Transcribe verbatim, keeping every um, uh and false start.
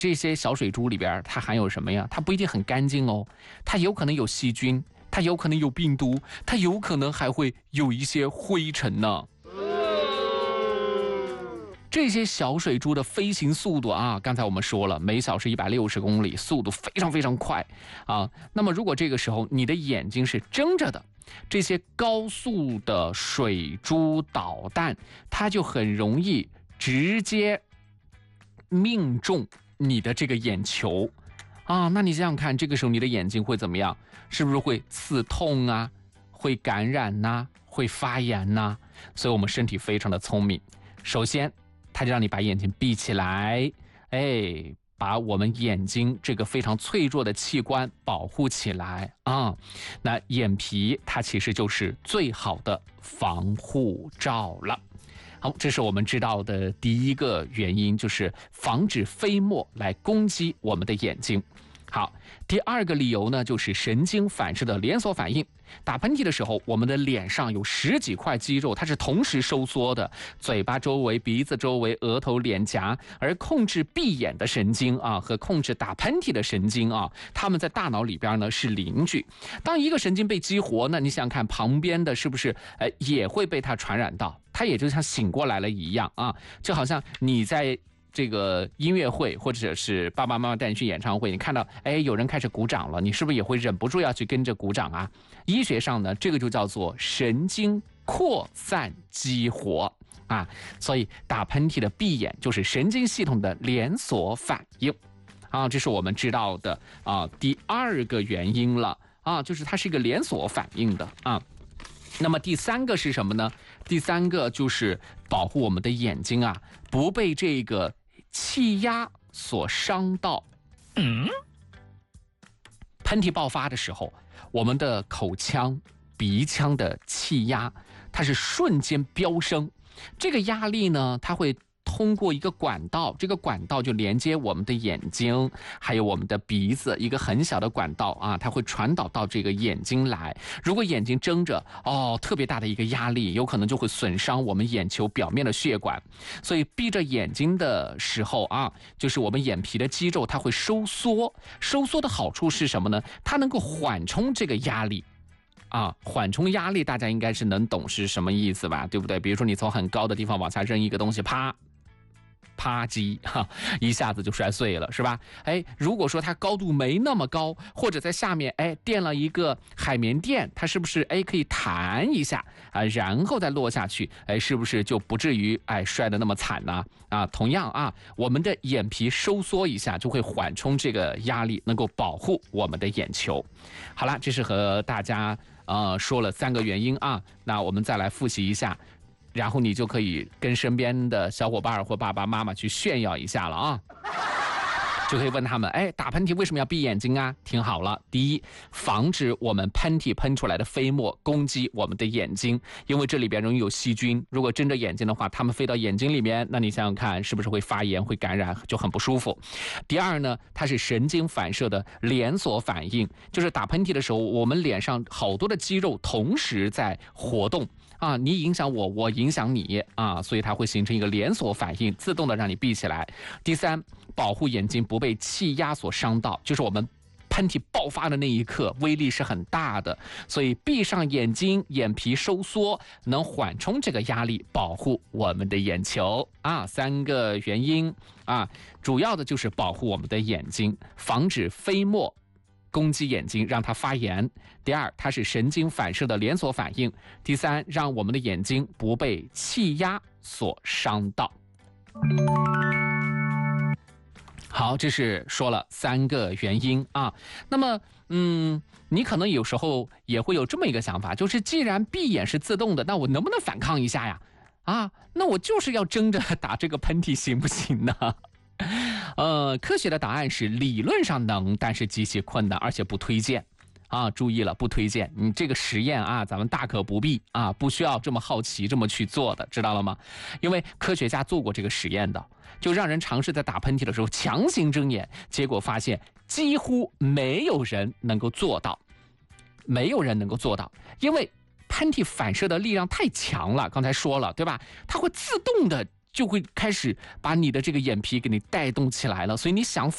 这些小水珠里边它含有什么呀？它不一定很干净哦，它有可能有细菌，它有可能有病毒，它有可能还会有一些灰尘呢。这些小水珠的飞行速度啊，刚才我们说了，每小时一百六十公里，速度非常非常快啊。那么如果这个时候你的眼睛是睁着的，这些高速的水珠导弹，它就很容易直接命中你的这个眼球啊。那你想想看，这个时候你的眼睛会怎么样？是不是会刺痛啊？会感染呐、啊？会发炎呐、啊？所以我们身体非常的聪明，首先它就让你把眼睛闭起来，哎，把我们眼睛这个非常脆弱的器官保护起来啊。那眼皮它其实就是最好的防护罩了。好，这是我们知道的第一个原因，就是防止飞沫来攻击我们的眼睛。好，第二个理由呢，就是神经反射的连锁反应。打喷嚏的时候，我们的脸上有十几块肌肉，它是同时收缩的，嘴巴周围、鼻子周围、额头、脸颊，而控制闭眼的神经啊和控制打喷嚏的神经啊，它们在大脑里边呢是邻居。当一个神经被激活呢，你想想看旁边的是不是呃也会被它传染到？它也就像醒过来了一样啊，就好像你在这个音乐会或者是爸爸妈妈带你去演唱会，你看到哎有人开始鼓掌了，你是不是也会忍不住要去跟着鼓掌啊？医学上呢，这个就叫做神经扩散激活啊。所以打喷嚏的闭眼就是神经系统的连锁反应啊，这是我们知道的啊第二个原因了啊，就是它是一个连锁反应的啊。那么第三个是什么呢？第三个就是保护我们的眼睛啊，不被这个气压所伤到。嗯，喷嚏爆发的时候，我们的口腔、鼻腔的气压它是瞬间飙升，这个压力呢，它会通过一个管道，这个管道就连接我们的眼睛还有我们的鼻子，一个很小的管道啊，它会传导到这个眼睛来。如果眼睛睁着哦，特别大的一个压力，有可能就会损伤我们眼球表面的血管。所以闭着眼睛的时候啊，就是我们眼皮的肌肉它会收缩，收缩的好处是什么呢？它能够缓冲这个压力啊，缓冲压力大家应该是能懂是什么意思吧，对不对？比如说你从很高的地方往下扔一个东西，啪啪叽哈，一下子就摔碎了，是吧？哎，如果说它高度没那么高，或者在下面哎垫了一个海绵垫，它是不是哎可以弹一下啊，然后再落下去，哎，是不是就不至于哎摔得那么惨呢？啊，同样啊，我们的眼皮收缩一下，就会缓冲这个压力，能够保护我们的眼球。好了，这是和大家呃说了三个原因啊，那我们再来复习一下。然后你就可以跟身边的小伙伴或爸爸妈妈去炫耀一下了啊，就可以问他们，哎，打喷嚏为什么要闭眼睛啊？听好了，第一，防止我们喷嚏喷出来的飞沫攻击我们的眼睛，因为这里边容易有细菌，如果睁着眼睛的话，它们飞到眼睛里面，那你想想看，是不是会发炎、会感染，就很不舒服。第二呢，它是神经反射的连锁反应，就是打喷嚏的时候，我们脸上好多的肌肉同时在活动。啊，你影响我，我影响你啊，所以它会形成一个连锁反应，自动的让你闭起来。第三，保护眼睛不被气压所伤到，就是我们喷嚏爆发的那一刻，威力是很大的，所以闭上眼睛，眼皮收缩，能缓冲这个压力，保护我们的眼球啊。三个原因啊，主要的就是保护我们的眼睛，防止飞沫攻击眼睛让它发炎。第二，它是神经反射的连锁反应。第三，让我们的眼睛不被气压所伤到。好，这是说了三个原因啊。那么嗯，你可能有时候也会有这么一个想法，就是既然闭眼是自动的，那我能不能反抗一下呀？啊，那我就是要睁着打这个喷嚏行不行呢？呃，科学的答案是理论上能，但是极其困难，而且不推荐啊！注意了，不推荐。你这个实验啊，咱们大可不必啊，不需要这么好奇这么去做的，知道了吗？因为科学家做过这个实验的，就让人尝试在打喷嚏的时候强行睁眼，结果发现几乎没有人能够做到，没有人能够做到，因为喷嚏反射的力量太强了，刚才说了，对吧？它会自动的就会开始把你的这个眼皮给你带动起来了，所以你想